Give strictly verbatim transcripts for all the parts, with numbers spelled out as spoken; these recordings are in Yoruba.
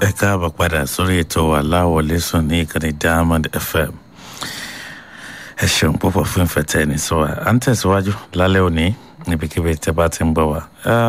ẹ káàbọ̀ padà sórí ètò Aláwọlé sùn ní ìkànnì Diamond F M. ẹ ṣeun púpọ̀ fún ìfẹ̀tẹ̀ ẹni sọ wa à ń tẹ̀síwájú lálẹ́ òní níbikíbi tẹ́ bá ti ń gbọ́ wa.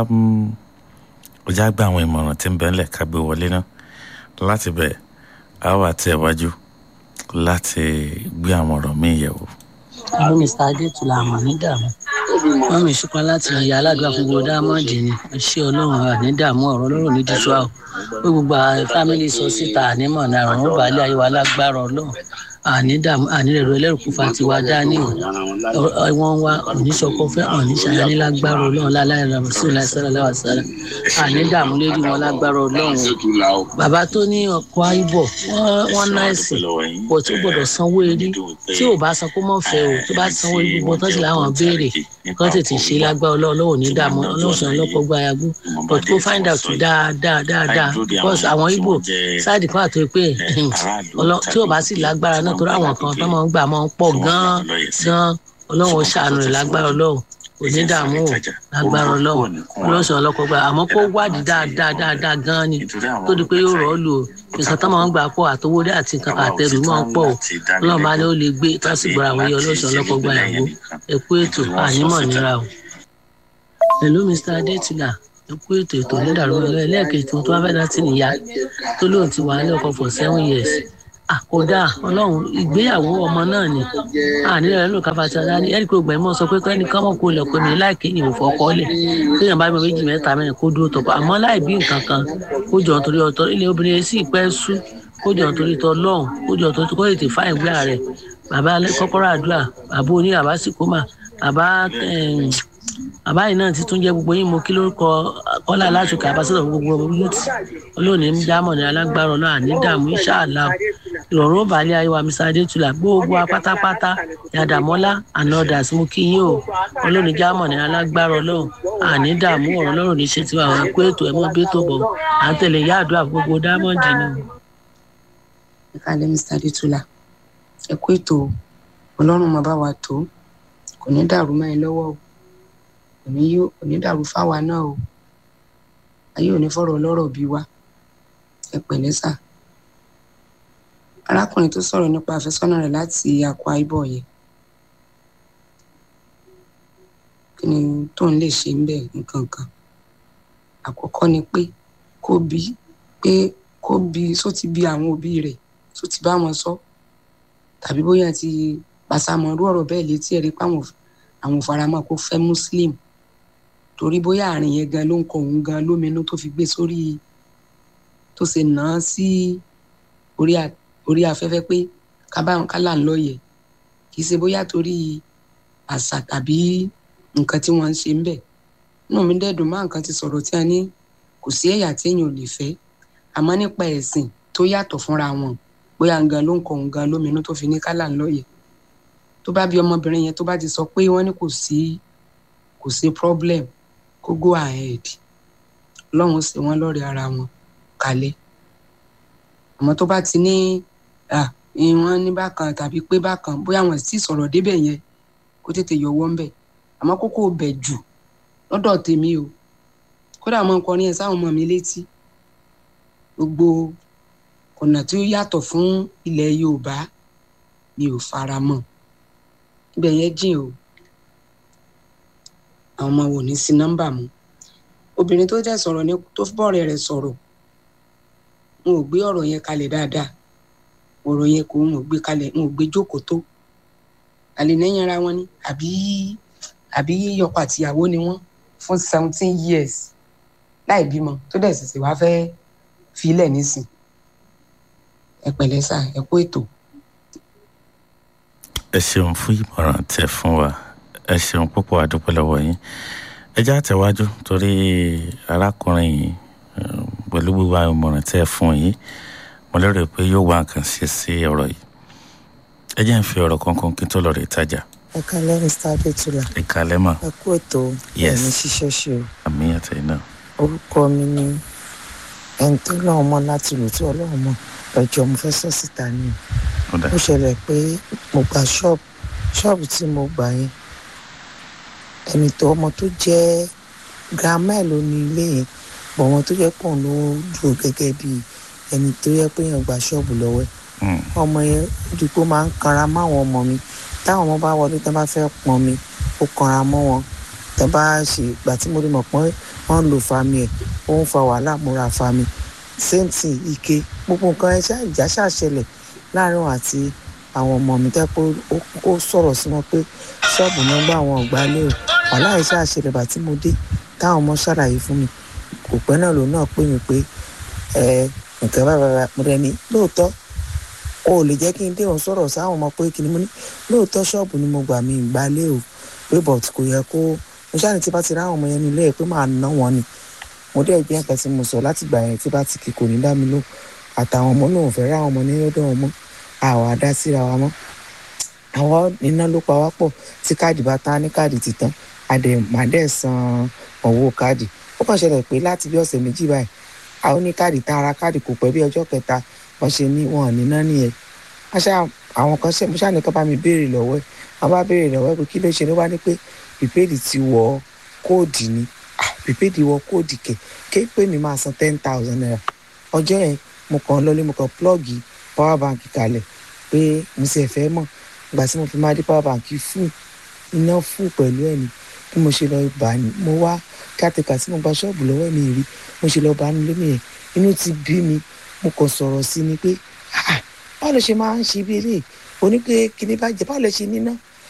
ó já gba àwọn ìmọ̀ràn tí ń bẹ ńlẹ̀ ká gbé wọlé náà láti bẹ̀ á wà tẹ̀ wájú láti gbé àwọn ọ̀rọ̀ míì yẹ̀wò. àwọn Mr Adétúlà àmọ́ ní dààmú wọn mi ṣùpá láti ọ̀yà aládùúgbò fún gbogbo Diamond ni ṣé ọlọ́run à ní dààmú ọ̀rọ̀ ọlọ́run ní dísú àwọn pé gbogbo fámìlì sọ síta ànímọ̀ náà ọ̀run ó balẹ̀ ayé wa lágbára ọlọ́run àní dààmú àní rẹ̀ ẹlẹ́rù kúfà tiwa dání o wọ́n wá oníṣọ́kọ́ fẹ́ hàn ní ṣàyà ní lágbára ọlọ́run láláì ràmùsùn láìsára láwàsára àní dààmú lérí wọn lágbára ọlọ́run bàbá tó ní ọkọ̀ àìbọ̀ wọ́n náìsì pọ̀ tó gbọ́dọ̀ sanwó erí tí ò bá san kó mọ̀ fẹ́ o tó bá sanwó erí gbogbo tó sì láwọn béèrè kán tètè ṣe lágbára ọlọ́run ní dààmú ọlọ́sàn lọ́kọ̀ gbọ́ ayagún but kó find out dáadáa dáadáa because àwọn Ìgbò sáàdì kan àti pé tí ò bá sì lágbára náà torí àwọn kan tó máa ń gbà máa ń pọ̀ gan-an gan-an ọlọ́run ṣàánú rẹ̀ lágbára ọlọ́run kò ní dààmú o lágbára ọlọ́run ọlọ́sàn ọlọ́kọ̀ gbà àmọ́ kó wádìí dáadáa dáadáa gan-an ni tó di pé yóò rọ̀ ọ́ lò ó nǹkan tó máa ń gbà pọ̀ àtowódé àti nǹkan àtẹrù máa ń pọ̀ o ọlọ́run bá ní ó lè gbé tásìgbò àwọn yẹn ọlọ́sàn ọlọ́kọ̀ gbà yàgò ẹ̀kú ètò ànímọ̀ nira o. Hello Mr Adétúlà ẹ̀kú ètò ètò nídàrú ẹlẹ́ẹ̀kejì tó wá fẹ́ láti nìyá tó lóun ti wà ní ọkọ̀ for seven years àkódà ọlọ́run ìgbéyàwó ọmọ náà ni àní rẹ̀ ló káfa ti ọ̀dá ní ẹ̀rí pé ògbẹ́mọ̀ sọ pé kẹ́ni kọ́mọ̀ kó lẹ̀ pé mi láìké ìwò fọkọ́lẹ̀ kéèyàn bá mi méjì mẹ́ta mẹ́rin kó dúró tọ̀pọ̀ àmọ́ láì bí nǹkan kan kó jọ nítorí ọ̀tọ̀ ilé obìnrin sì pẹ́ sú kó jọ nítorí tọ́ lọ́hùn kó jọ nítorí kó tètè fá ìgbé rẹ̀ bàbá kọ́kọ́rọ́ àdúrà bàbá oní bàbá sìkómà bàbá bàbá yìí náà ti tún jẹ́ gbogbo yín mo kí lórúkọ kọ́lá látòkè àbásọ̀rọ̀ gbogbo yúùtì olóòní ń dámọ̀ ní alágbára ọlọ́run àní dààmú ìṣáàlá ìrọ̀rùn òbálẹ̀ ayé wa Mr Adétúlà gbogbo apátápátá yàdàmọ́lá ànọ́dà sí mú kí yín o olóòní jámọ̀ ní alágbára ọlọ́run àní dààmú ọ̀rọ̀ ọlọ́run ní ṣe tiwa àwọn ẹ̀kú ètò ẹ̀mọ́ bí tó bọ̀ à ń tẹ̀lé ìyá àdúrà gbogbo Diamond ni. ẹ káalẹ́ Mr Adétúlà ẹ̀kú ètò ọlọ́run máa bá wa tó kò ní dàrú mọ́ ẹ lọ́wọ́ o òní yóò òní dàrú fáwa náà o ayé òní fọ̀rọ̀ ọlọ́rọ̀ bí wa ẹ pẹ̀lẹ́ sà. arákùnrin tó sọ̀rọ̀ nípa àfẹ́sọ́nà rẹ̀ láti Akwa Ibom yẹn kí ni tó ń lè ṣe ń bẹ̀ nǹkan kan àkọ́kọ́ ni pé kó bí pé kó bí só ti bí àwọn òbí rẹ̀ só ti bá wọn sọ tàbí bóyá ti pàṣàmọ́rú ọ̀rọ̀ bẹ́ẹ̀ létí ẹ̀rí páwọn àwọn faramọ́ kó fẹ́ Muslim torí bóyá àárín yẹn gan ló ń kọ òun gan lóminú tó fi gbé sórí tó ṣe nà án sí orí afẹ́fẹ́ pé kábàáwọn kálà ń lọ́yẹ̀ kì í ṣe bóyá torí àṣà tàbí nǹkan tí wọ́n ń ṣe ń bẹ̀. inú mi dẹ́dùn má nǹkan ti sọ̀rọ̀ tí a ní kò sí ẹ̀yà tí èèyàn ò lè fẹ́ àmọ́ nípa ẹ̀sìn tó yàtọ̀ fúnra wọn bóyá gan ló ń kọ òun gan lóminú tó fi ní kálà ń lọ́yẹ̀ tó bá bí ọmọbìnrin yẹn tó bá ti sọ pé wọ́n ní kò sí kò sí problem kó go ahead ọlọ́run ṣe wọ́n lọ́rẹ̀ẹ́ ara wọn kalẹ̀ àmọ́ tó bá ti ní wọ́n ní bákan tàbí pé bákan bóyá wọ́n sì sọ̀rọ̀ débẹ̀ yẹn kó tètè yọwọ́ ń bẹ̀ àmọ́ kókó bẹ̀ jù lọ́dọ̀ tèmi o kódà ọmọ nǹkan ní ẹ sáwọn ọmọ mi létí gbogbo ọ̀nà tí ó yàtọ̀ fún ilẹ̀ Yorùbá mi ò fara mọ́ ibẹ̀ yẹn jìn o àwọn ọmọ wò ní sí nọ́mbà mu obìnrin tó jẹ́ sọ̀rọ̀ ní tó bọ́ọ̀rẹ́ rẹ̀ sọ̀rọ̀ n ò gbé ọ̀rọ̀ yẹn kalẹ̀ dáadáa ọ̀rọ̀ yẹn kò ń gbé kalẹ̀ n ò gbé jókòó tó àlè lẹ́yìn ara wọn ni àbí àbí ọkọ àtìyàwó ni wọ́n fún seventeen years láì bímọ tó dẹ̀ sì wá fẹ́ filẹ̀ nísìn ẹ pẹ̀lẹ́ sà ẹ kú ètò. ẹ ṣeun fún ìmọ̀ràn tẹ fún wa ẹ ṣeun púpọ̀ àdúpẹ́ lọ́wọ́ yín ẹ já tẹ̀wájú torí arákùnrin yìí pẹ̀lú gbogbo àwọn ìmọ̀ràn tẹ fún yìí mo lérò pé yóò wá nǹkan ṣe sí ọ̀rọ̀ yìí ẹ jẹ́ ń fi ọ̀rọ̀ kankan kí n tó lọ rè tajà. ẹ kálẹ́ Mr Adétúlà. ẹ kálẹ́ mà. ẹ kú ètò ẹ̀mí ṣiṣẹ́ ṣe o. àmì àtẹ̀yìn náà. orúkọ mi ni ẹni tó lọ́wọ́ mọ́ láti lò tí ọlọ́run mọ̀ ẹjọ́ mo fẹ́ sọ síta ni ó ṣẹlẹ̀ pé mo gba ṣọ́ọ̀bù ṣọ́ọ̀bù tí mo gbà yẹn ẹni tó ọmọ tó jẹ́ girama ẹ̀ ló ní ilé yẹn bọ̀ wọn tó jẹ́ pọ̀ ló dúró gẹ́gẹ́ bí ẹni tó yẹ pé èèyàn gba ṣọ́ọ̀bù lọ́wọ́ ẹ̀ ọmọ yẹn dùgbò máa ń kanra máwọn ọmọ mi táwọn ọmọ bá wọlé tán bá fẹ́ pọn mi ó kanra mọ́ wọn tán bá ṣe ìgbà tí mo rí mọ̀ pọ́n wọ́n ń lo fami ẹ̀ ó ń fa wàhálà múra fami same thing ike gbogbo nǹkan ẹ̀ ṣáà ìjà ṣáà ṣẹlẹ̀ láàrin wọn àti àwọn ọmọ mi tẹ́ pé ó sọ̀rọ̀ sí wọn pé ṣọ́ọ̀bù náà gbá àwọn ọ̀gbá lé o wàhálà ẹ̀ ṣáà ṣẹlẹ̀ bá tí mo dé táwọn ọmọ ṣàlàyé fún mi kò pẹ́ náà lòun náà pè mí pé ẹ nǹkan bàbá mo rẹ ni lóòótọ́ o ò lè jẹ́ kí n dé òun sọ̀rọ̀ sáwọn ọmọ pé kí ni mo ní lóòótọ́ ṣọ́ọ̀bù ni mo gbà mí ìgbà lé o pé but kò yẹ kó mo ṣáà ní tí bá ti ráwọn ọmọ yẹn nílé ẹ̀ pé máa ná wọn ni mo dé ẹgbẹ́ nǹkan tí mo sọ láti gbà yẹn tí bá ti kì kò ní dá mi lò àtàwọn ọmọ náà ò fẹ́ ráwọn ọmọ ní lọ́dọ̀ wọn mọ́ àwọn àdá síra wa mọ́ àwọn iná ló pa wá pọ̀ tí káàdì bá tán ní káàdì ti tán àdèmàdè san owó káàdì ó kàn ṣẹlẹ̀ pé láti bí ọ̀sẹ̀ méjì báyìí àwọn ní káàdì tá ara káàdì kò pẹ́ bí ọjọ́ kẹta wọ́n ṣe ní wọn níná nìyẹn àwọn kan ṣe mo ṣáà ní ká bá mi béèrè lọ́wọ́ ẹ̀ wọ́n bá béèrè lọ́wọ́ ẹ̀ pé kí ló ṣe ló bá ní pé pípéèdì ti wọ kóòdì ni pípéèdì wọ kóòdì kẹ̀ ké pé mi máa san ten thousand naira ọjọ́ yẹn mo kàn lọlé mo kàn plọ́ọ̀gì power bank kalẹ̀ pé mo sì fẹ́ mọ̀ ìgbà tí mo fi máa dé power bank fún iná fún pẹ̀lú ẹ̀ ni bí mo ṣe lọ bá ní mo wá kátìkà tí mo gba ṣọ́ọ̀bù lọ́wọ́ mi rí mo ṣe lọ bá ní lómi yẹn inú ti bí mi mo kàn sọ̀rọ̀ sí ni pé báwo ló ṣe máa ń ṣe bí eléyìí oní pé kíní bá jẹ báwo lè ṣe níná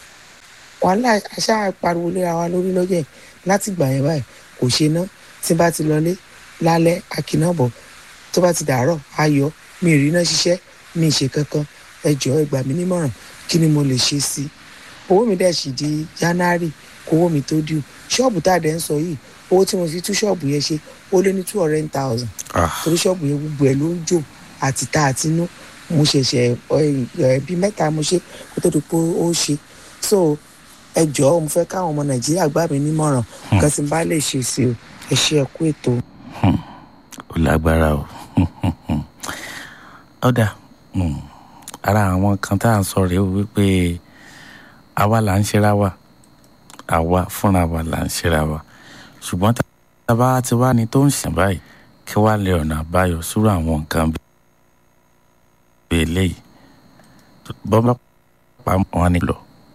wàhálà àṣà pariwo léra wa lórí lọ́jọ́ yẹn láti gbà yẹn báyìí kò ṣe ná tí bá ti lọlé lálẹ́ akínàbọ̀ tó bá ti dàárọ̀ ayọ̀ mi ì rí iná ṣiṣẹ́ mi ì ṣe kankan ẹ jọ̀ọ́ ẹ gbà mí nímọ̀ràn kí ni mo lè ṣe sí i owó mi dẹ̀ sì di January kówó mi tó dùn ṣọ́ọ̀bù tá a dẹ̀ ń sọ yìí owó tí mo fi tú ṣọ́ọ̀bù yẹn ṣe ó lé ní two hundred thousand torí ṣọ́ọ̀bù yẹn gbogbo ẹ̀ ló ń jò àti ta àti inú mo ṣẹ̀ṣẹ̀ ẹbí mẹ́ta mo ṣe kó tó di pé ó ṣe so ẹ jọ̀ọ́ mo fẹ́ káwọn ọmọ Nàìjíríà gbà mí nímọ̀ràn kan tí n bá lè ṣe sí o ẹ ṣe ẹ kú ètò. ó lágbára o ọ̀dà ara àwọn kan tá à ń sọ rèé wípé àwa là ń ṣera wa àwa fúnra wa là ń ṣera wa ṣùgbọ́n tá a bá ti wá ní tó ń ṣàn báyìí kí wàá lè ọ̀nà àbáyọ sórí àwọn nǹkan bíi eléyìí bọ́ bá pa wọn nílò.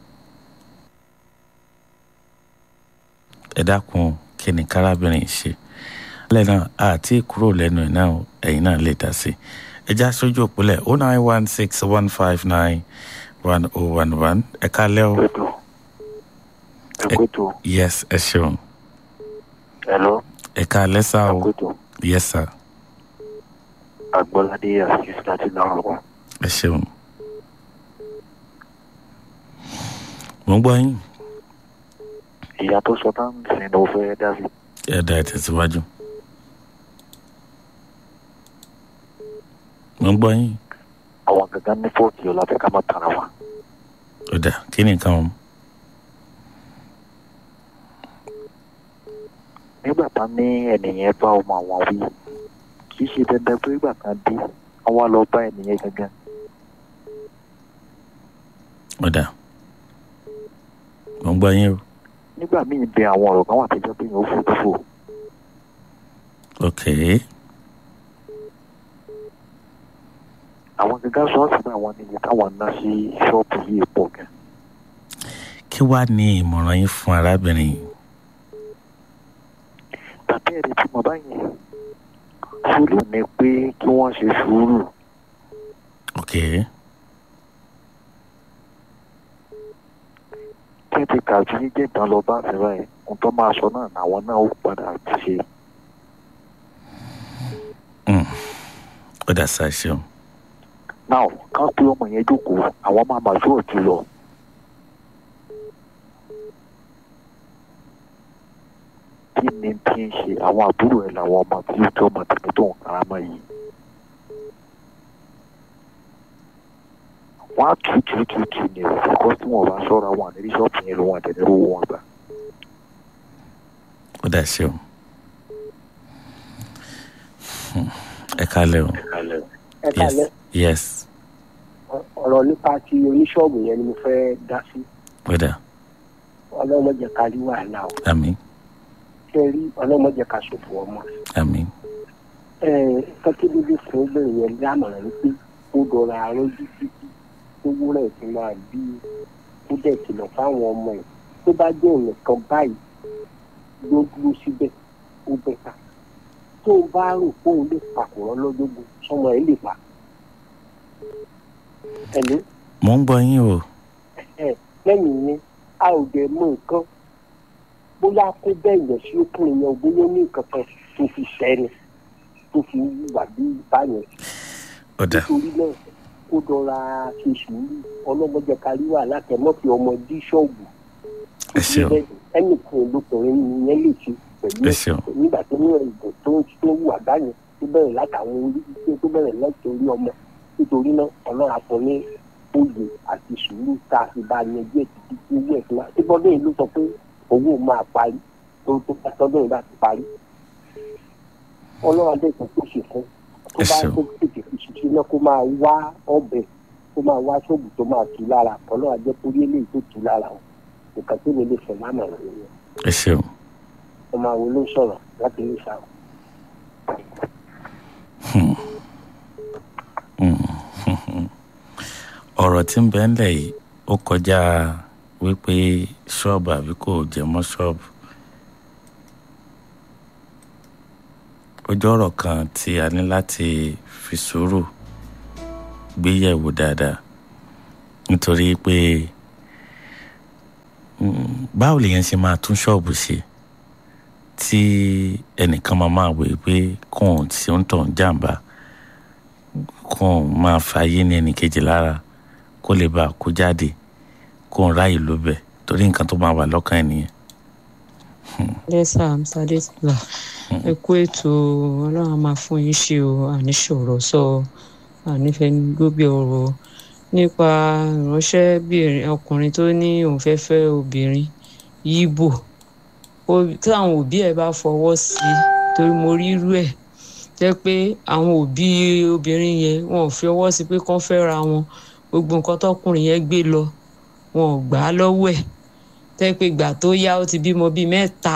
ẹ dákun kí ni kárábìnrin ṣe alẹ́ náà àti kúrò lẹ́nu ẹ̀ náà ẹ̀yin náà lè dá sí ẹ já sójú òpólẹ̀ oh nine one six one five nine one oh one one ẹ kálẹ́ o. Ekuto. Yes, ẹ ṣeun. Hello. Ẹ kálẹ́ sá o. Ekuto. Yes, sir. Agbọ́ládé Asis láti Lárúkọ. Ẹ ṣeun. Mo ń gbọ́ yín. Ìyá tó sọ tán sí ni mo fẹ́ dá sí. Ẹ dá ẹ tẹ̀síwájú. Mo ń gbọ́ yín. Àwọn gangan ní fọ́ọ̀tì ọ̀la fẹ́ ká má tara wa. Ó dà kí ni nǹkan wọn. Nígbà tá ní ẹnìyẹn bá ọmọ àwọn wí kì í ṣe dandan pé ìgbà kan dé àwọn lọ bá ẹnìyẹn gangan. Ó dà mo ń gbọ́ yín o. Nígbà míì bẹ àwọn ọ̀rọ̀ kan wà tó jẹ́ pé yẹn ó fojú fò. Ok. Àwọn gangan sọ ọ́ sí àwọn níbi táwọn ná sí ṣọ́ọ̀bù yìí pọ̀ gan. Kí wàá ní ìmọ̀ràn yín fún arábìnrin yìí? Tàbí ẹ̀rí tí mo bá yẹn sùúrù ni pé kí wọ́n ṣe sùúrù. Ok. Kí n ti kàjú ní jẹ̀dán lọ bá àṣẹ báyìí ohun tó máa sọ náà làwọn náà ó padà ti ṣe. Ó dà sá ṣeun. Náà ká pé ọmọ yẹn jókòó àwọn máa máa ṣó òjì lọ. Kí ni tí ń ṣe àwọn àbúrò ẹ̀ làwọn ọmọ tí ó tó ọmọ tèmi tó ń karamọ́ yìí. Wọ́n á tù tù tù tù ní ẹ̀kọ́ tí wọ́n bá ṣọ́ra wọn ní ṣọ́ọ̀bù yẹn ló wọn àtẹniró wọn gbà. Ó dà ṣeun. Ẹ kálẹ́ o. Ẹ kálẹ́. Yes. Ọ̀rọ̀ nípa ti oníṣọ́ọ̀bù yẹn ni mo fẹ́ dá sí. Ó dà. Ọlọ́mọdé ká rí wàhálà o. Àmín. Ṣé rí ọlọ́mọdé ká ṣòfò ọmọ. Àmín. kọ́kí bíbí fún obìnrin yẹn ní àmọ̀ràn ni pé ó dọ̀rọ̀ àárọ̀ títí tó wúrẹ̀ sí máa bí ó dẹ̀ kìlọ̀ fáwọn ọmọ ẹ̀ tó bá jẹ́ nǹkan báyìí ló dúró síbẹ̀ ó bẹ̀ta tó bá rò pé òun lè pàkúrọ̀ lọ́dọ́gbọ̀n sọmọ ẹ̀ lè pa. ẹ̀lú. mo ń gbọ́ yín o. lẹ́yìn yẹn a ò dẹ̀ mọ nǹkan bóyá kó bẹ́ẹ̀ yẹ̀ sí ọkùnrin yẹn bóyá ní nǹkan kan tó fi sẹ́ni tó fi wà bí báyẹn. nítorí náà ó dọ̀ra ṣe sùúrù ọlọ́mọdé kárí wà látẹ̀mọ́ fi ọmọ dí ṣọ́ọ̀bù. ẹnìkan lókùnrin yẹn lè ṣe pẹ̀lú nígbà tó ní ẹ̀gbọ́n tó ń tó wù àgbáyé tó bẹ̀rẹ̀ látàwọn orí tó bẹ̀rẹ̀ látòrí ọmọ nítorí náà ọlọ́run àpọ̀ ní oyè àti sùúrù tá a fi bá yanjú ẹ̀ títí tí owó ẹ̀ fún wa tí bọ́dọ̀ yìí ló sọ pé owó máa parí tó tó bá tọ́dọ̀ yìí bá ti parí ọlọ́run adékun tó ṣe fún tó bá tó tètè fi ṣiṣẹ́ náà kó máa wá ọbẹ̀ kó máa wá ṣọ́ọ̀bù tó máa tù lára ọlọ́run adékun rí eléyìí tó tù lára o nǹkan tó lè lè fẹ̀ lánàá nìyẹn. ẹ ṣeun. ọmọ àwọn ló sọ̀rọ̀ láti ilé ìṣàwọ̀. ọ̀rọ̀ tí ń bẹ ńlẹ̀ yìí ó kọjá wípé ṣọ́ọ̀bù àbí kò jẹ́ mọ́ ṣọ́ọ̀bù. ojú ọ̀rọ̀ kan tí a ní láti fi sùúrù gbéyẹ̀wò dáadáa nítorí pé báwo lèèyàn ṣe máa tún ṣọ́ọ̀bù ṣe tí ẹnìkan máa máa wò pé kóun tí ó ń tàn jàǹbá kóun máa fààyè ní ẹnìkejì lára kó lè bá a kó jáde kóun ráàyè ló bẹ̀ torí nǹkan tó máa wà lọ́kàn ẹ̀ nìyẹn. lẹ́sà amsade tìlà ẹ kú ètò ọlọ́run máa fún yín ṣe o àníṣòro sọ ànífẹ́ gbóbi ọ̀rọ̀ nípa ìránṣẹ́bìnrin ọkùnrin tó ní òun fẹ́ fẹ́ obìnrin yíbò táwọn òbí ẹ̀ bá fọwọ́ sí i torí mo rí irú ẹ̀ jẹ́ pé àwọn òbí obìnrin yẹn wọn ò fi ọwọ́ sí pé kán fẹ́ra wọn gbogbo nǹkan tọkùnrin yẹn gbé lọ wọn ò gbà á lọ́wọ́ ẹ̀ tẹ́ pé ìgbà tó yá ó ti bímọ bíi mẹ́ta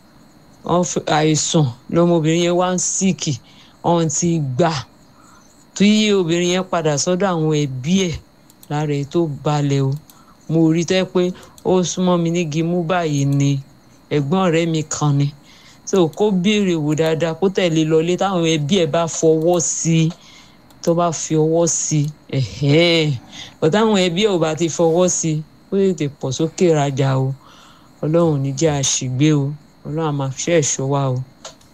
àìsàn lọmọbìnrin yẹn wá ń síìkì ọ̀hún ti gbà tí obìnrin yẹn padà sọ́dọ̀ àwọn ẹbí ẹ̀ lára ẹ̀ tó balẹ̀ o mo rí tẹ́ pé ó súnmọ́ mi nígi mú báyìí ni ẹ̀gbọ́n ọ̀rẹ́ mi kan ni so kó béèrè wò dáadáa kó tẹ̀lé lọlé táwọn ẹbí ẹ̀ bá fọwọ́ sí i tó bá fi ọwọ́ sí i ẹ̀hẹ́n ọ̀ táwọn ẹbí ẹ̀ ò bá ti fọwọ́ sí i ó tètè pọ̀ sókè rajà o ọlọ́run ní jẹ́ àṣìgbé o ọlọ́run á máa ṣe ẹ̀ṣọ́ wa o.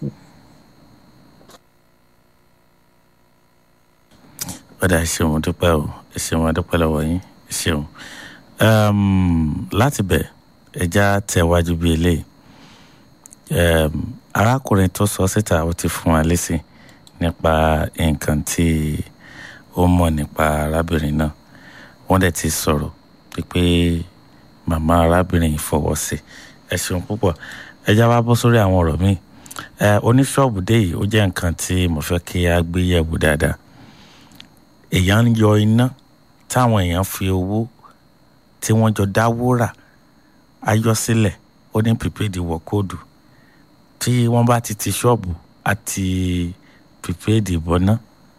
padà ṣeun dúpẹ́ o ṣeun adúpẹ́ lọ́wọ́ yín ṣeun láti bẹ̀ ẹja tẹ̀wájú bíi eléyìí arákùnrin tó sọ síta ó ti fún wa lésì nípa nǹkan tí ó mọ̀ nípa arábìnrin náà wọ́n dẹ̀ ti sọ̀rọ̀ pé màmá arábìnrin yìí fọwọ́ sí ẹ ṣeun púpọ̀ ẹja wá bọ́ sórí àwọn ọ̀rọ̀ míì oníṣọ́ọ̀bù dé yìí ó jẹ́ nǹkan tí mo fẹ́ kí a gbé yẹ̀wò dáadáa èèyàn ń yọ iná táwọn èèyàn fi owó tí wọ́n jọ dáwó rà ayọ́ sílẹ̀ ó ní prepaid wọ kóòdù tí wọ́n bá ti ti ṣọ́ọ̀bù àti prepaid ìbọná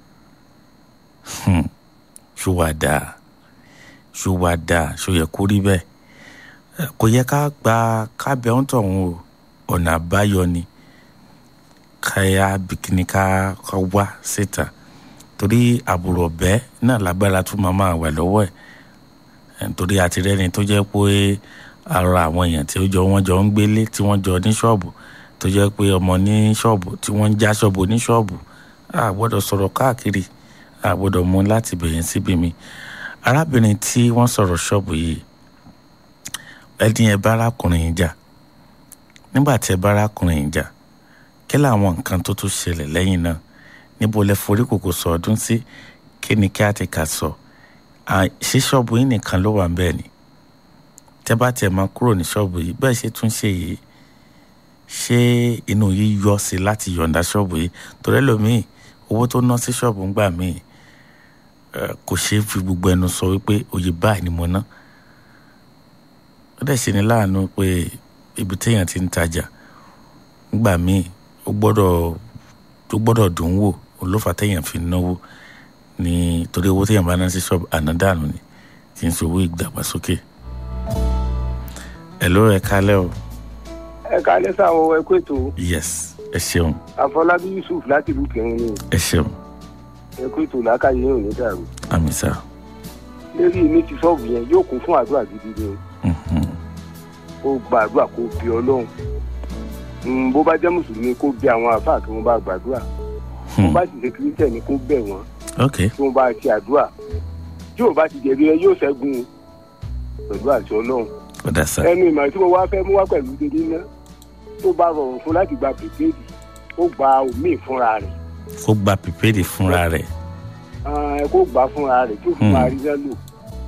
ṣùwàdà ṣùwàdà ṣòyẹ kó rí bẹ́ẹ̀ kò yẹ ká gba kábẹ́ ọ̀hún tọ̀hún o ọ̀nà àbáyọ ni káyà bìkínì ká wá síta torí àbúrò ọ̀bẹ náà lágbára tún máa máa wà lọ́wọ́ ẹ̀ nítorí àti rẹ́ni tó jẹ́ pé ara àwọn èèyàn tí ó jọ wọ́n jọ ń gbélé tí wọ́n jọ ní ṣọ́ọ̀bù tó jẹ́ pé ọmọ ní ṣọ́ọ̀bù tí wọ́n ń já ṣọ́ọ̀bù ní ṣọ́ọ̀bù a gbọ́dọ̀ sọ̀rọ̀ káàkiri a gbọ́dọ̀ mú láti bẹ̀yẹn síbi mi arábìnrin tí wọ́n sọ̀rọ̀ ṣọ́ọ̀bù yìí ẹni ẹ bá arákùnrin yìí jà nígbà tí ẹ bá arákùnrin yìí jà kí làwọn nǹkan tó tún ṣẹlẹ̀ lẹ́yìn náà níbo lẹ forí kòkò sọ ọdún sí kí ni kí á ti kà sọ ṣé ṣọ́ọ̀bù yìí nìkan ló wà bẹ́ẹ̀ ni tẹ́ bá tiẹ̀ máa kúrò ní ṣọ́ọ̀bù yìí bẹ́ẹ̀ ṣe tún ṣe yìí ṣé inú yìí yọ sí láti yọ̀ǹda ṣọ́ọ̀bù yìí torí ẹlòmíì owó tó ná sí ṣọ́ọ̀bù ń gbà míì kò ṣeé fi gbogbo ẹnu sọ wípé òye báyìí ni mo ná ó dẹ̀ ṣe ní láàánú pé ibi téèyàn ti ń tajà ńgbà míì ó gbọ́dọ̀ tó gbọ́dọ̀ dùn wò olófà téèyàn fi náwó ní torí owó téèyàn bá ná sí ṣọ́ọ̀bù ànádànù ni kì í ṣe owó ìdàgbàsókè. ẹ ló ẹ kálẹ́ o. ẹ kálẹ́ sáwọn ẹ kó ètò. yes ẹ ṣeun. àfọlábí yusuf láti ìlú kẹrin ni. ẹ ṣeun. ẹ kó ètò làákàyè yóò ní dàrú. àmì sá. lérí mi ti sọ́ọ̀bù yẹn yóò kún fún àdúrà gidi ni. ó gba àdúrà kó bí ọlọ́run. bó bá jẹ́ mùsùlùmí kó bí àwọn àfáà kí wọ́n bá gbàdúrà. bó bá sì ṣe kírísítẹ̀nì kó bẹ̀ wọ́n. ok. tí wọ́n bá ṣe àdúrà. tí ò bá ti jẹ̀bi rẹ yóò ṣẹ́gun pẹ̀lú àṣẹ ọlọ́run. ọ̀dà sá. ẹnu ìmọ̀ tí mo wá fẹ́ mú wá pẹ̀lú dédé náà tó bá rọrùn fún láti gba pèpéèdì ó gba omi fúnra rẹ̀. kó gba pèpéèdì fúnra rẹ̀. ẹ kó gbà fúnra rẹ̀ tí ó fún wa rí náà lò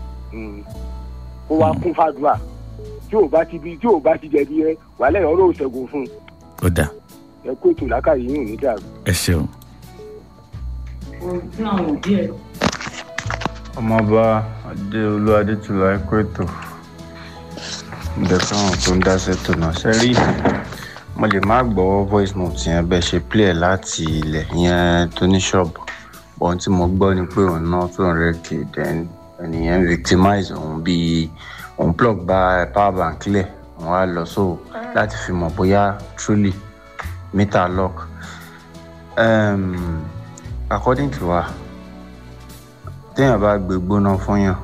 kó wá kún fàdúrà tí ò bá ti bí tí ò bá ti jẹ̀bi rẹ wàhálà ọ̀rọ̀ òṣègùn fún un. ó dà. ẹ kó ètò làákàyè yìí ò ní dàrú. ẹ ṣeun. ọmọọba adéolú adétúlá ẹ kó ètò ǹdẹ̀fẹ́ àwọn tó ń dáṣẹ́ tó náà ṣe rí mo lè má gbọ́ voice note yẹn bẹ́ẹ̀ ṣe play ẹ̀ láti ilẹ̀ yẹn tó ní ṣọ́ọ̀bù bọ́n tí mo gbọ́ ni pé òun náà two hundred k then ẹnìyẹn victimize òun bíi òun plug bá power bank lẹ̀ òun á lọ so láti fi mọ̀ bóyá truly meter lock um, according to wa téèyàn bá gbé gbóná fún yàn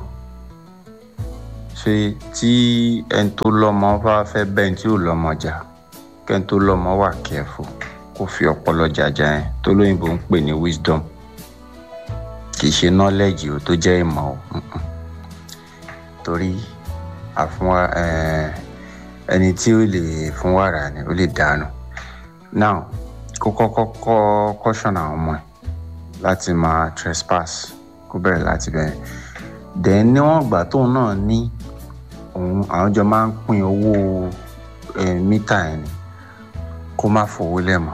ṣe tí ẹni tó lọ́mọ bá fẹ́ bẹ́ẹ̀ tí ò lọ́mọ jà kẹ́ni tó lọ́mọ wà careful kó fi ọpọlọ jàjà yẹn tó lóyìnbó ń pè ní wisdom kì í ṣe knowledge o tó jẹ́ ìmọ̀ o torí àfún ẹni tí ó lè fún wàrà ni ó lè dànù now kó kọ́kọ́ kọ́ caution àwọn ọmọ ẹ̀ láti máa trespass kó bẹ̀rẹ̀ láti bẹ̀rẹ̀ then níwọ̀n ìgbà tóun náà ní òun àwọn jọ máa ń pín owó mítà ẹ̀ ni kó má fowó lẹ́mọ̀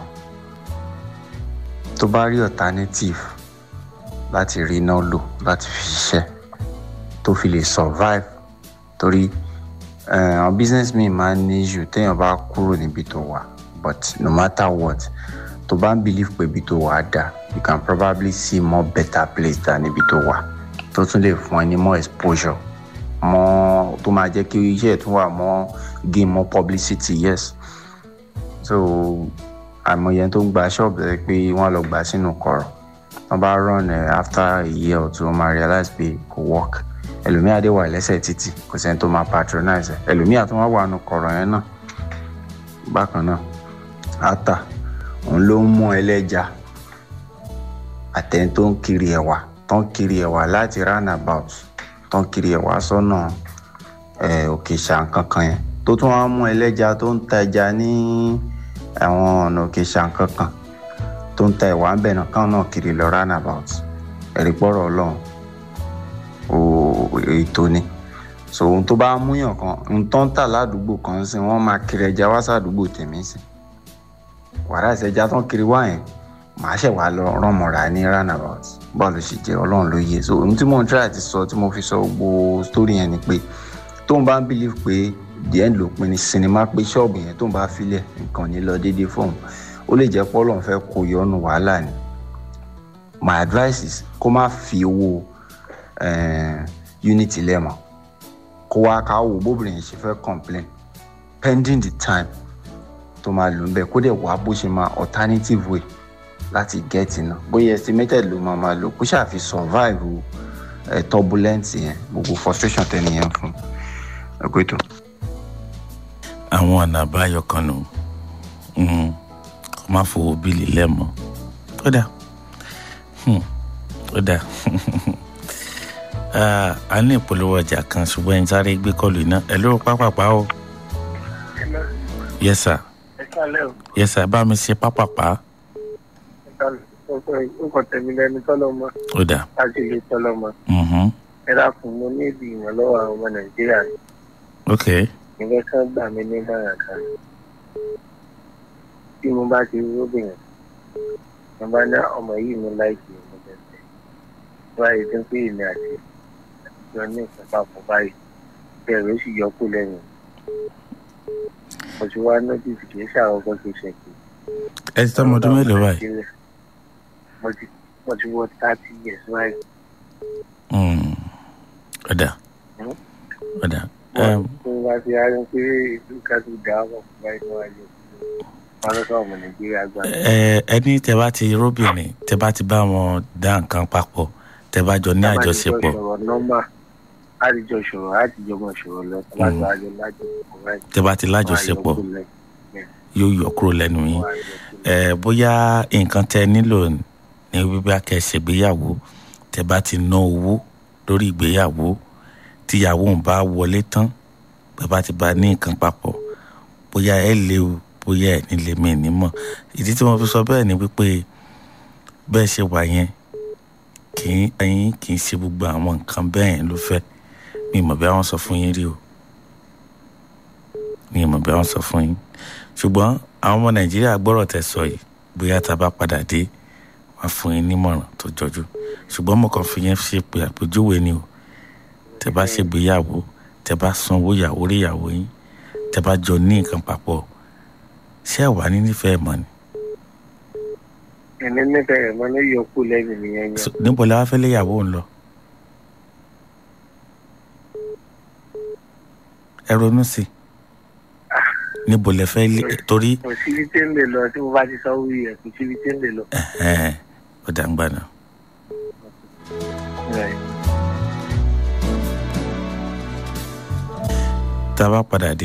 tó bá rí alternative láti rí iná lò láti fi ṣiṣẹ́ tó fi lè survive torí àwọn uh, business mi máa ń ní issue téèyàn bá kúrò níbi tó wà but no matter what tó bá ń believe pé ibi tó wà dá you can probably see more better place than ibi tó wà tó tún lè fún ẹ ní more exposure more tó máa jẹ́ kí iṣẹ́ ẹ̀ tún wà more gain more publicity yes so àmọ̀yẹn tó ń gba ṣọ́ọ̀bù rẹ pé wọ́n lọ gbà sínú kọ̀rọ̀ wọ́n bá run ẹ̀ after a year or two wọ́n máa realize pé kò work ẹlòmíà dé wà lẹ́sẹ̀ títì kò sẹ́ni tó máa patronize ẹ̀ ẹlòmíà tó wá wà nù kọ̀rọ̀ yẹn náà bákan náà ata òun ló ń mú ẹlẹ́ja àtẹni tó ń kiri ẹ̀wà tó ń kiri ẹ̀wà láti roundabout tó ń kiri ẹ̀wà sọ́nà òkè ṣàǹkankan yẹn tó tún wá mú ẹlẹ́ja tó ń ta ẹja ní àwọn ọ̀nà òkè ṣàǹkankan tó ń ta ẹ̀wà ń bẹ̀ náà káwọn náà kiri lọ roundabout ẹ̀rí pọ̀rọ̀ ọlọ́run ètò ni so ohun tó bá múyàn kan ohun tó ń tà ládùúgbò kan sí wọ́n máa kiri ẹja wá sádùúgbò tèmi sí wàrà ìṣẹ̀já tó ń kiri wá yẹn màá ṣẹ̀ wá lọ rànmọ̀ra ní roundabout bọ́ọ̀lù sì jẹ́ ọlọ́run ló yẹ so ohun tí mo ń try àti sọ tí mo fi sọ gbogbo story yẹn ni pé tóun bá ń believe pé the end ló pin ní sinimá pé ṣọ́ọ̀bù yẹn tóun bá filẹ̀ nǹkan ní lọ déédéé fóun ó lè jẹ́ pé ọlọ́run fẹ́ kó yọnu wàhálà ni my advice is kó má fi owó unity lẹ́mọ̀ kó wá ká wò bóbìnrin ṣe fẹ́ complain pending the time tó máa lò ń bẹ kó dẹ̀ wá bó ṣe máa alternative way láti get iná bóyá estimated ló máa máa lò kó ṣàfi survive ẹ turbulence yẹn gbogbo frustration tẹ́ni yẹn fún ẹgbẹ́ tó. àwọn ọ̀nà àbáyọ kan nù kó má fowó bíìlì lẹ́mọ̀ ó dà ó dà a ní ìpolówó ọjà kan ṣùgbọ́n ẹni sáré gbé kọlù iná ẹ ló pápápá o. yes sir. yes sir bá mi ṣe pápápá. nǹkan tẹ̀mí lẹ́nu tọ́lọ́mọ. ó dà. láti ilé tọ́lọ́mọ. ẹ dákun mo ní ìdí ìrànlọ́wọ́ àwọn ọmọ nàìjíríà ni. ok. ìgbẹ́ kan gbà mí ní báyà kan. bí mo bá ti rí obìnrin mo bá ní ọmọ yìí mo láìkì mo bẹ̀rẹ̀ báyìí tó ń pè mí àti ìjọ ní ìpapọ̀ báyìí bẹ̀rẹ̀ ó sì yọ kó lẹ́yìn. mo ti wá notice kì í ṣàwọ́kọ́ kì í ṣe kì í. ẹ ti tọ́ ọmọdún mélòó báyìí. mo ti mo ti wọ thirty years báyìí. ọ̀dà ọ̀dà. tó bá ti rárí pé ìlú ká ti dà wọ̀ báyìí ní wáyé wọn ló sọ ọmọ nàìjíríà gbà. ẹni tẹ bá ti róbìnrin tẹ bá ti bá wọn dá nǹkan papọ̀ tẹ bá jọ ní àjọṣepọ̀. àtijọ́ ṣòro àtijọ́ mọ̀ ṣòro lọ tẹ bá ti lájọ lájọṣepọ̀ báyìí. tẹ bá ti lájọṣepọ̀ yóò yọ kúrò lẹ́nu yín. bóyá nǹkan tẹ nílò ní wípé kẹ́ ṣègbéyàwó tẹ bá ti ná owó lórí ìgbéyàwó tíyàwó ń bá wọlé tán bàbá ti bá ní nǹkan papọ̀ bóyá ẹ léwu bóyá ẹ nílé mi nímọ̀. ìdí tí mo fi sọ bẹ́ẹ̀ ni wípé bẹ́ẹ̀ ṣe wà yẹn kì í ẹyin kì í ṣe gbogbo àwọn nǹkan bẹ́ẹ̀ ló fẹ́. mi mọ̀ bí àwọn sọ fún yín rí o mi mọ̀ bí àwọn sọ fún yín ṣùgbọ́n àwọn ọmọ nàìjíríà gbọ́rọ̀ tẹ́ sọ yìí bóyá tá a bá padà dé wọ́n fún yín nímọ̀ràn tó jọjú ṣùgbọ́n mo kàn fi yẹn ṣe pé àpèjúwe ni o tẹ́ bá ṣègbéyàwó tẹ́ bá sanwó ìyàwó rí ìyàwó yín tẹ́ bá jọ ní nǹkan papọ̀ ṣé ẹ wà ní nífẹ̀ẹ́ mọ́ ni. ẹni nífẹ̀ẹ́ mọ́ ní yòókù lẹ́yìn nìyẹn yẹn. níbo la wá fẹ́ lé ìyàwó ń lọ. ẹ ronú sí i níbo lẹ fẹ́ lé torí. kò síbi tí ń lè lọ tí mo bá ti sọ wí ẹ kò síbi tí ń lè lọ. ó dà ń gbà náà. tá a bá padà dé.